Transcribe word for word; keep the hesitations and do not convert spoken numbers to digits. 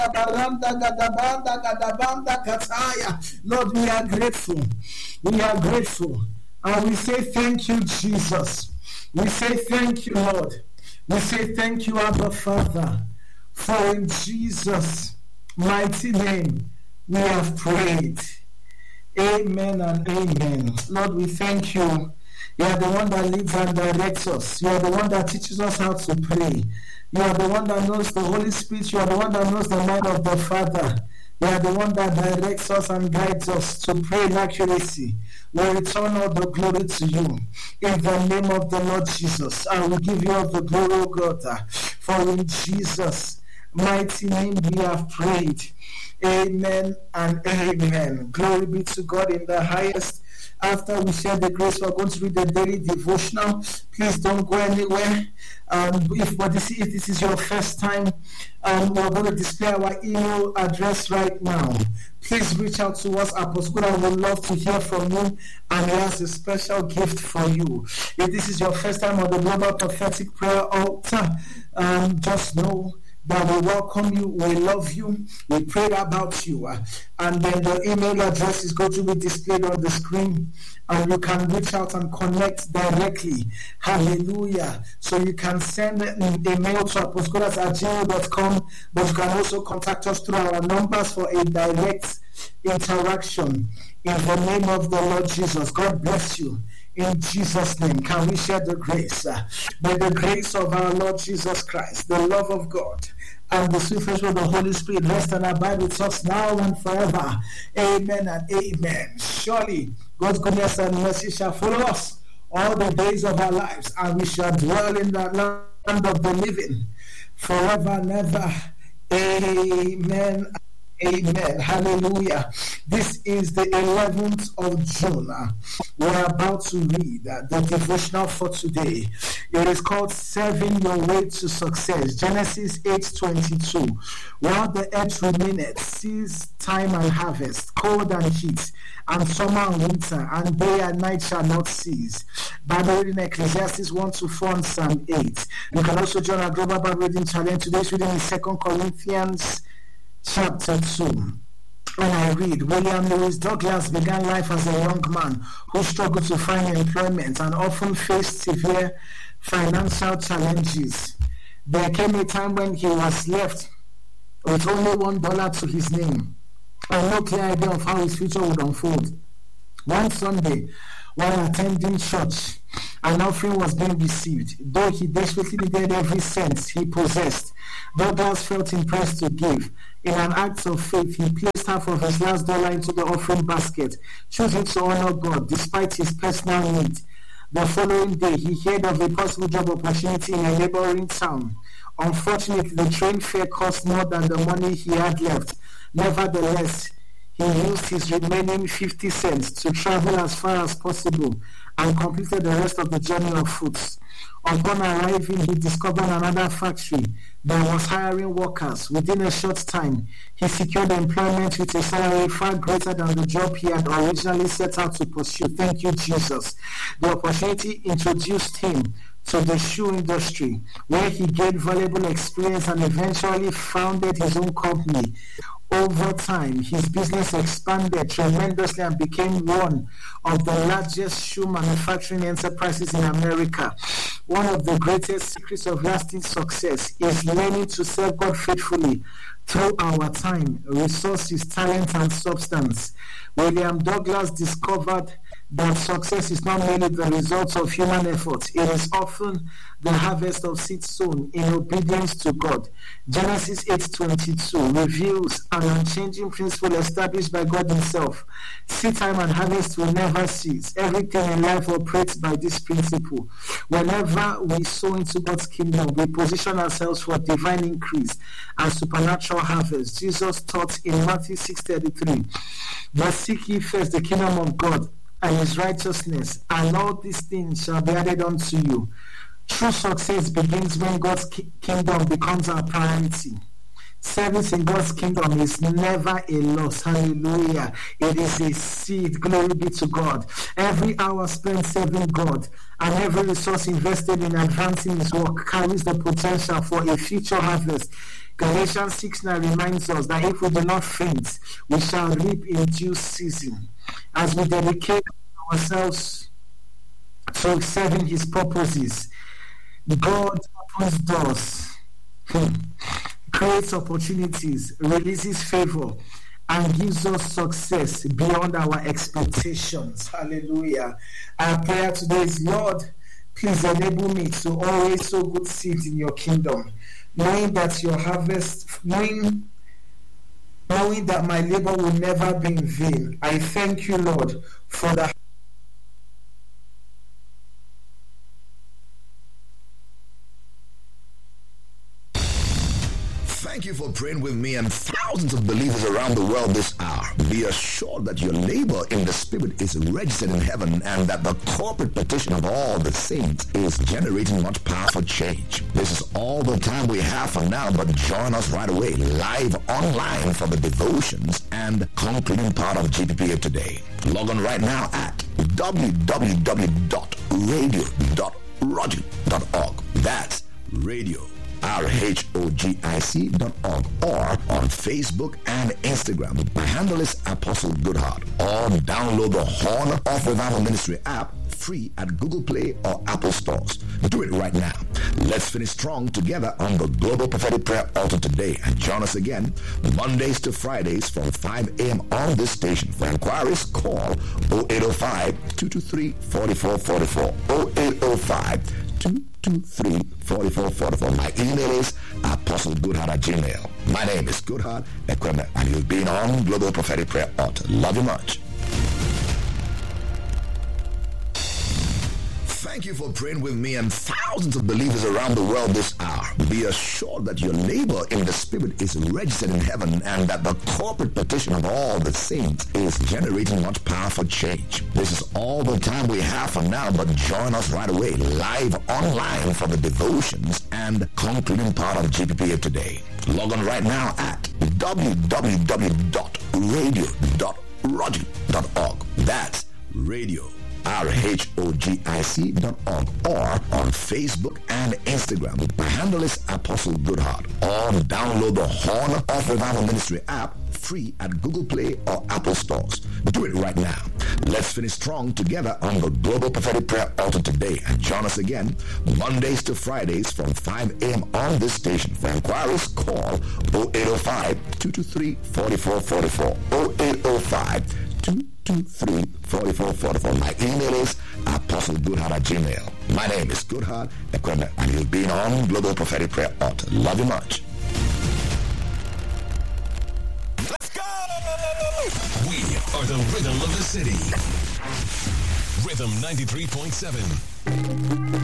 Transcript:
Lord, we are grateful. We are grateful. And we say thank you, Jesus. We say thank you, Lord. We say thank you, Abba Father. For in Jesus' mighty name we have prayed. Amen and amen. Lord, we thank you. You are the one that leads and directs us. You are the one that teaches us how to pray. You are the one that knows the Holy Spirit. You are the one that knows the mind of the Father. You are the one that directs us and guides us to pray in accuracy. We return all the glory to you. In the name of the Lord Jesus, I will give you all the glory, O God. For in Jesus' mighty name we have prayed. Amen and amen. Glory be to God in the highest. After we share the grace, we're going to read the daily devotional. Please don't go anywhere. Um, if, but this, if this is your first time, um, we're going to display our email address right now. Please reach out to us. Apostle Kuda would love to hear from you, and he has a special gift for you. If this is your first time on the Global Prophetic Prayer Altar, um, just know that we welcome you, we love you, we pray about you, uh, and then the email address is going to be displayed on the screen, and you can reach out and connect directly. Hallelujah. So you can send an email to aposcolas at gmail dot com, but you can also contact us through our numbers for a direct interaction. In the name of the Lord Jesus, God bless you. In Jesus' name, can we share the grace? Uh, may the grace of our Lord Jesus Christ, the love of God, and the sweet fellowship of the Holy Spirit rest and abide with us now and forever. Amen and amen. Surely, God's goodness and mercy shall follow us all the days of our lives, and we shall dwell in the land of the living forever and ever. Amen. Amen. Hallelujah. This is the eleventh of June. We're about to read the devotional for today. It is called Serving Your Way to Success. Genesis eight twenty-two. While the earth remaineth, seas, time and harvest, cold and heat, and summer and winter, and day and night shall not cease. Bible reading Ecclesiastes one to four and Psalm eight. You can also join our Global Bible Reading Challenge. Today's reading is Second Corinthians chapter two. When I read, William Lewis Douglas began life as a young man who struggled to find employment and often faced severe financial challenges. There came a time when he was left with only one dollar to his name and no clear idea of how his future would unfold. One Sunday, while attending church, an offering was being received. Though he desperately needed every cent he possessed, Douglas felt impressed to give. In an act of faith, he placed half of his last dollar into the offering basket, choosing to honor God despite his personal need. The following day, he heard of a possible job opportunity in a neighboring town. Unfortunately, the train fare cost more than the money he had left. Nevertheless, he used his remaining fifty cents to travel as far as possible and completed the rest of the journey on foot. Upon arriving, he discovered another factory that was hiring workers. Within a short time, he secured employment with a salary far greater than the job he had originally set out to pursue. Thank you, Jesus. The opportunity introduced him to the shoe industry, where he gained valuable experience and eventually founded his own company. Over time, his business expanded tremendously and became one of the largest shoe manufacturing enterprises in America. One of the greatest secrets of lasting success is learning to serve God faithfully through our time, resources, talent, and substance. William Douglas discovered that success is not merely the result of human effort. It is often the harvest of seed sown in obedience to God. Genesis eight twenty-two reveals an unchanging principle established by God himself. Seed time and harvest will never cease. Everything in life operates by this principle. Whenever we sow into God's kingdom, we position ourselves for divine increase and supernatural harvest. Jesus taught in Matthew six thirty-three, "But seek ye first the kingdom of God and his righteousness, and all these things shall be added unto you." True success begins when God's ki- kingdom becomes our priority. Service in God's kingdom is never a loss. Hallelujah. It is a seed. Glory be to God. Every hour spent serving God and every resource invested in advancing His work carries the potential for a future harvest. Galatians six nine reminds us that if we do not faint, we shall reap in due season. As we dedicate ourselves to serving His purposes, God opens doors, hmm, creates opportunities, releases favor, and gives us success beyond our expectations. Hallelujah. Our prayer today is, Lord, please enable me to always sow good seeds in your kingdom, knowing that your harvest, knowing, knowing that my labor will never be in vain. I thank you, Lord, for the Thank you for praying with me and thousands of believers around the world this hour. Be assured that your labor in the Spirit is registered in heaven and that the corporate petition of all the saints is generating much powerful change. This is all the time we have for now, but join us right away, live online for the devotions and concluding part of G P P A today. Log on right now at w w w dot radio dot rogic dot org. That's radio. R H O G I C dot org, or on Facebook and Instagram. My handle is Apostle Goodheart. Or download the Horn of Revival Ministry app free at Google Play or Apple stores. Do it right now. Let's finish strong together on the Global Prophetic Prayer Altar today, and join us again Mondays to Fridays from five a.m. on this station. For inquiries, call oh eight oh five, two two three, four four four four, oh eight oh five, two two three, four four four four. My email is apostlegoodheart at gmail. My name is Goodheart Ekweme, and you've been on Global Prophetic Prayer Altar. Love you much. Thank you for praying with me and thousands of believers around the world this hour. Be assured that your labor in the Spirit is registered in heaven and that the corporate petition of all the saints is generating much powerful change. This is all the time we have for now, but join us right away, live online for the devotions and concluding part of G P P A today. Log on right now at w w w dot radio dot rogic dot org. That's radio. R H O G I C dot org, or on Facebook and Instagram. My handle is Apostle Goodheart. Or download the Horn of Revival Ministry app free at Google Play or Apple stores. Do it right now. Let's finish strong together on the Global Prophetic Prayer Altar today, and join us again Mondays to Fridays from five a.m. on this station. For inquiries, call oh eight oh five, two two three, four four four four, oh eight oh five, two two three, four four four four. My email is apostlegoodheart at gmail. My name is Goodheart Ekweme, and you've been on Global Prophetic Prayer Altar. Love you much. Let's go! We are the rhythm of the city. Rhythm ninety-three point seven.